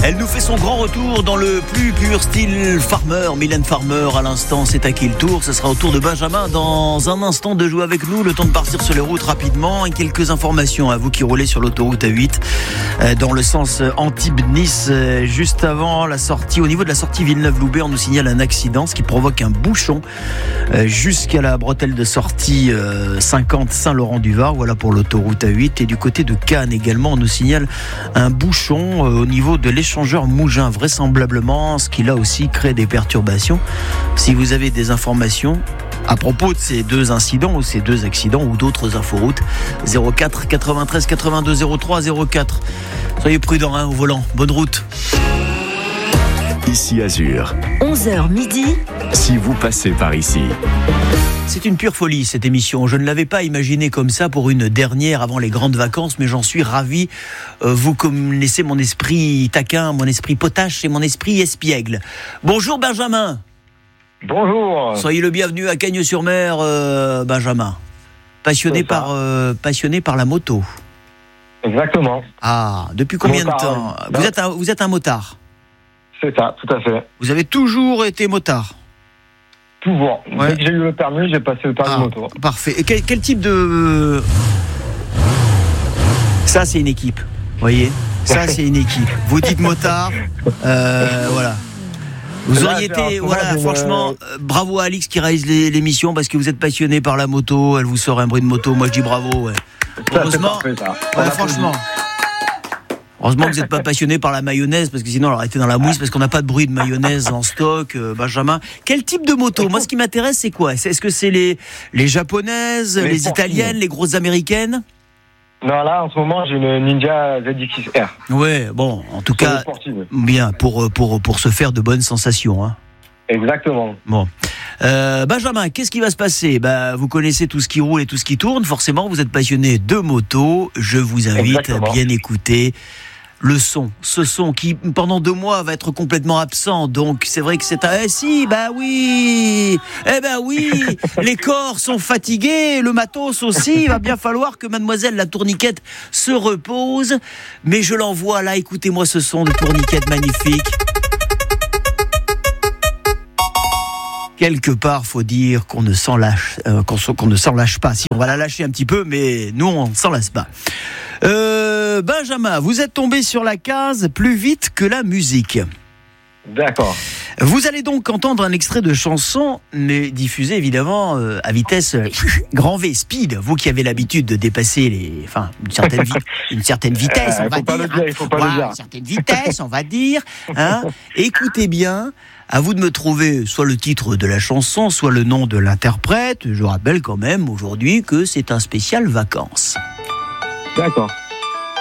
Elle nous fait son grand retour dans le plus pur style Farmer. Mylène Farmer, à l'instant, c'est à qui le tour? Ce sera au tour de Benjamin dans un instant de jouer avec nous. Le temps de partir sur les routes rapidement. Et quelques informations à vous qui roulez sur l'autoroute A8 dans le sens Antibes-Nice. Juste avant la sortie, au niveau de la sortie Villeneuve-Loubet, on nous signale un accident, ce qui provoque un bouchon jusqu'à la bretelle de sortie 50 Saint-Laurent-du-Var. Voilà pour l'autoroute A8. Et du côté de Cannes également, on nous signale un bouchon au niveau de l'échangeur Mougins, vraisemblablement, ce qui là aussi crée des perturbations. Si vous avez des informations à propos de ces deux incidents ou ces deux accidents ou d'autres inforoutes, 04 93 82 03 04. Soyez prudents au volant. Bonne route. Ici Azur. 11h midi. Si vous passez par ici. C'est une pure folie cette émission. Je ne l'avais pas imaginée comme ça pour une dernière avant les grandes vacances, mais j'en suis ravi. Vous connaissez mon esprit taquin, mon esprit potache et mon esprit espiègle. Bonjour Benjamin. Bonjour. Soyez le bienvenu à Cagnes-sur-Mer, Benjamin. Passionné par la moto. Exactement. Ah, depuis combien motard, de temps? oui. Vous êtes un motard. C'est ça, tout à fait. Vous avez toujours été motard? Toujours. Ouais. Dès que j'ai eu le permis, j'ai passé le permis moto. Parfait. Et quel type de... Ça, c'est une équipe. Vous voyez? Ça, c'est une équipe. Vous dites motard, voilà. Vous auriez été, voilà, franchement, bravo à Alix qui réalise l'émission parce que vous êtes passionné par la moto. Elle vous sort un bruit de moto. Moi, je dis bravo. Ouais. Heureusement, c'est parfait, ça. Ouais, franchement. Heureusement que vous n'êtes pas passionné par la mayonnaise, parce que sinon on aurait été dans la mouise, parce qu'on n'a pas de bruit de mayonnaise en stock. Benjamin, quel type de moto? Moi, ce qui m'intéresse, c'est quoi? Est-ce que c'est les japonaises, les italiennes, les grosses américaines? Non, là, en ce moment, j'ai une Ninja ZX-R. Ouais, bon, en tout cas, sportive. bien, pour se faire de bonnes sensations, hein. Exactement. Bon. Benjamin, qu'est-ce qui va se passer? Vous connaissez tout ce qui roule et tout ce qui tourne. Forcément, vous êtes passionné de moto. Je vous invite à bien écouter le son. Ce son qui, pendant 2 mois, va être complètement absent. Donc, c'est vrai que c'est un... oui! Les corps sont fatigués, le matos aussi. Il va bien falloir que mademoiselle la tourniquette se repose. Mais je l'envoie là. Écoutez-moi ce son de tourniquette magnifique. Quelque part, faut dire qu'on ne s'en lâche, qu'on ne s'en lâche pas. Si on va la lâcher un petit peu, mais nous, on ne s'en lasse pas. Benjamin, vous êtes tombé sur la case plus vite que la musique. D'accord. Vous allez donc entendre un extrait de chanson, mais diffusé évidemment à vitesse grand V, speed. Vous qui avez l'habitude de dépasser une certaine vitesse, on va dire. Il faut pas le dire. Une certaine vitesse, on va dire. Hein. Écoutez bien. À vous de me trouver soit le titre de la chanson, soit le nom de l'interprète. Je rappelle quand même aujourd'hui que c'est un spécial vacances. D'accord.